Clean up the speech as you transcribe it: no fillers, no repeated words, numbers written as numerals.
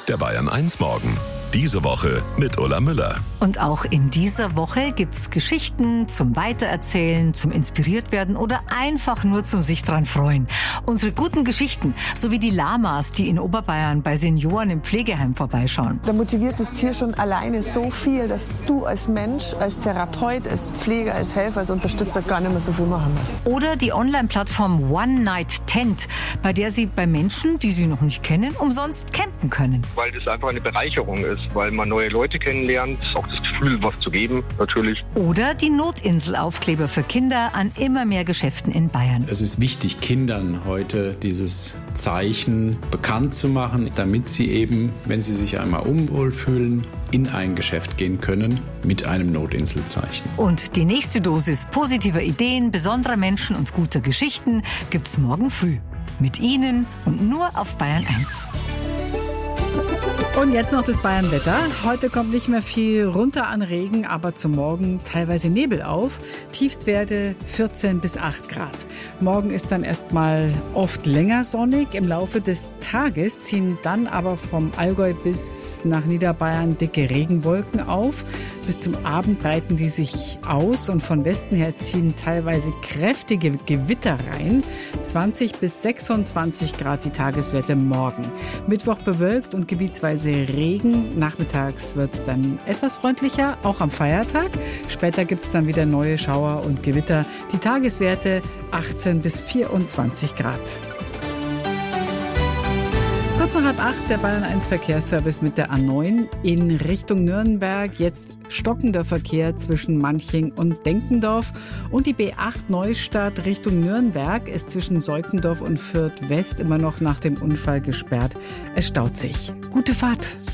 Der Bayern 1 Morgen. Diese Woche mit Ulla Müller. Und auch in dieser Woche gibt's Geschichten zum Weitererzählen, zum inspiriert werden oder einfach nur zum sich dran freuen. Unsere guten Geschichten, sowie die Lamas, die in Oberbayern bei Senioren im Pflegeheim vorbeischauen. Da motiviert das Tier schon alleine so viel, dass du als Mensch, als Therapeut, als Pfleger, als Helfer, als Unterstützer gar nicht mehr so viel machen musst. Oder die Online-Plattform One Night Tent, bei der Sie bei Menschen, die Sie noch nicht kennen, umsonst campen können. Weil das einfach eine Bereicherung ist, weil man neue Leute kennenlernt, auch das Gefühl, was zu geben, natürlich. Oder die Notinsel-Aufkleber für Kinder an immer mehr Geschäften in Bayern. Es ist wichtig, Kindern heute dieses Zeichen bekannt zu machen, damit sie eben, wenn sie sich einmal unwohl fühlen, in ein Geschäft gehen können mit einem Notinselzeichen. Und die nächste Dosis positiver Ideen, besonderer Menschen und guter Geschichten gibt's morgen früh. Mit Ihnen und nur auf Bayern 1. Und jetzt noch das Bayernwetter. Heute kommt nicht mehr viel runter an Regen, aber zum Morgen teilweise Nebel auf. Tiefstwerte 14 bis 8 Grad. Morgen ist dann erstmal oft länger sonnig. Im Laufe des Tages ziehen dann aber vom Allgäu bis nach Niederbayern dicke Regenwolken auf. Bis zum Abend breiten die sich aus und von Westen her ziehen teilweise kräftige Gewitter rein. 20 bis 26 Grad die Tageswerte morgen. Mittwoch bewölkt und gebietsweise Regen. Nachmittags wird es dann etwas freundlicher, auch am Feiertag. Später gibt es dann wieder neue Schauer und Gewitter. Die Tageswerte 18 bis 24 Grad. Kurz nach 7:30 der Bayern 1 Verkehrsservice mit der A9 in Richtung Nürnberg. Jetzt stockender Verkehr zwischen Manching und Denkendorf. Und die B8 Neustadt Richtung Nürnberg ist zwischen Seukendorf und Fürth West immer noch nach dem Unfall gesperrt. Es staut sich. Gute Fahrt!